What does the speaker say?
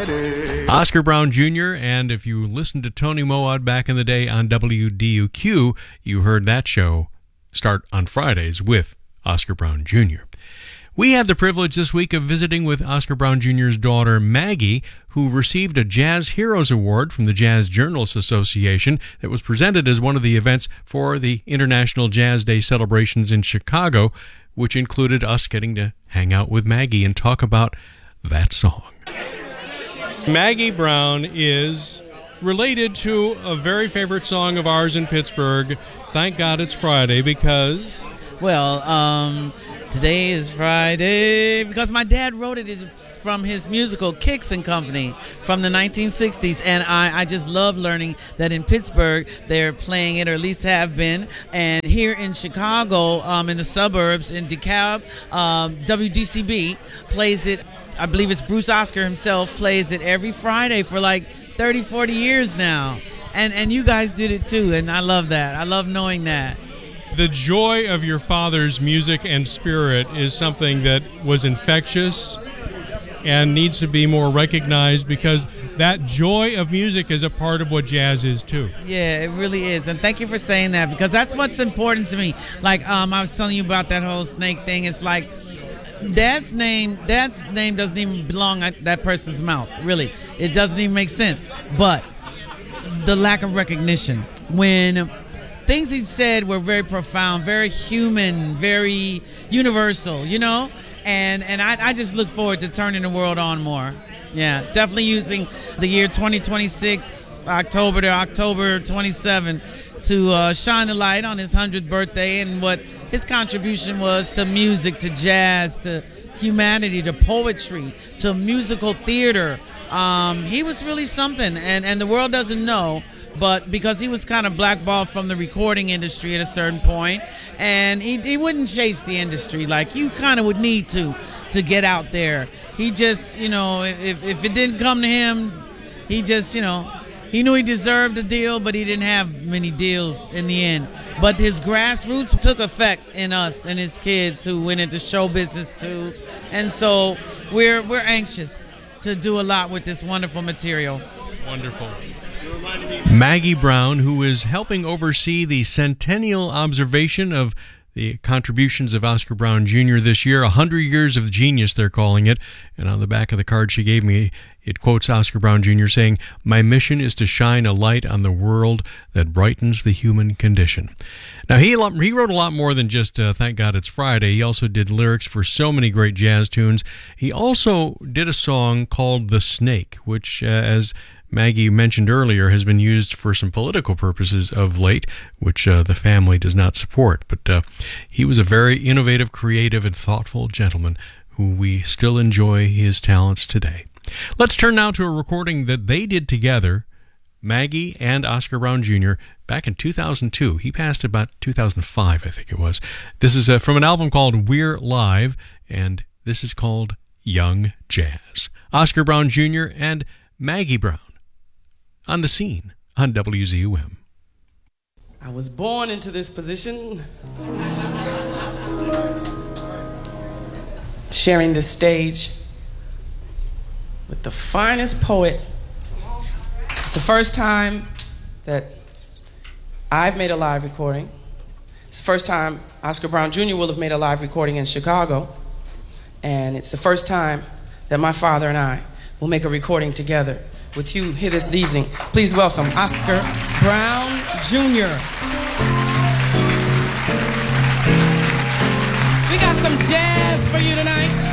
Oscar Brown Jr., and if you listened to Tony Moad back in the day on WDUQ, you heard that show start on Fridays with Oscar Brown Jr. We had the privilege this week of visiting with Oscar Brown Jr.'s daughter, Maggie, who received a Jazz Heroes Award from the Jazz Journalists Association that was presented as one of the events for the International Jazz Day celebrations in Chicago, which included us getting to hang out with Maggie and talk about that song. Maggie Brown is related to a very favorite song of ours in Pittsburgh, Thank God It's Friday, because... Well, today is Friday because my dad wrote it from his musical Kicks and Company from the 1960s, and I just love learning that in Pittsburgh they're playing it, or at least have been, and here in Chicago, in the suburbs, in DeKalb, WDCB plays it. I believe it's Bruce Oscar himself plays it every Friday for like 30, 40 years now, and you guys did it too, and I love that. I love knowing that. The joy of your father's music and spirit is something that was infectious and needs to be more recognized, because that joy of music is a part of what jazz is too. Yeah, it really is. And thank you for saying that, because that's what's important to me. Like I was telling you about that whole snake thing. It's like Dad's name doesn't even belong at that person's mouth. Really. It doesn't even make sense. But the lack of recognition, when things he said were very profound, very human, very universal, you know? And I just look forward to turning the world on more. Yeah, definitely using the year 2026, October to October 27, to shine the light on his 100th birthday and what his contribution was to music, to jazz, to humanity, to poetry, to musical theater. He was really something, and the world doesn't know. But because he was kind of blackballed from the recording industry at a certain point, and he wouldn't chase the industry like you kind of would need to get out there. He just, you know, if it didn't come to him, he just, you know, he knew he deserved a deal, but he didn't have many deals in the end. But his grassroots took effect in us and his kids who went into show business too. And so we're anxious to do a lot with this wonderful material. Wonderful. Maggie Brown, who is helping oversee the centennial observation of the contributions of Oscar Brown Jr. this year, 100 Years of Genius, they're calling it. And on the back of the card she gave me, it quotes Oscar Brown Jr. saying, "My mission is to shine a light on the world that brightens the human condition." Now, he wrote a lot more than just Thank God It's Friday. He also did lyrics for so many great jazz tunes. He also did a song called The Snake, which, as Maggie mentioned earlier, has been used for some political purposes of late, which the family does not support. But he was a very innovative, creative, and thoughtful gentleman who we still enjoy his talents today. Let's turn now to a recording that they did together, Maggie and Oscar Brown Jr., back in 2002. He passed about 2005, I think it was. This is from an album called We're Live, and this is called Young Jazz. Oscar Brown Jr. and Maggie Brown on The Scene on WZUM. I was born into this position, sharing this stage with the finest poet. It's the first time that I've made a live recording. It's the first time Oscar Brown Jr. will have made a live recording in Chicago. And it's the first time that my father and I will make a recording together with you here this evening. Please welcome Oscar Brown Jr. We got some jazz for you tonight.